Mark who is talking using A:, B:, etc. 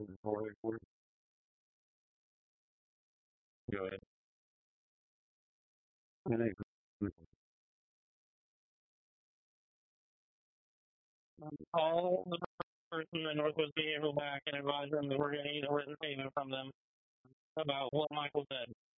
A: Go ahead. And call the person at Northwest Behavioral back and advise them that we're going to need a written statement from them about what Michael said.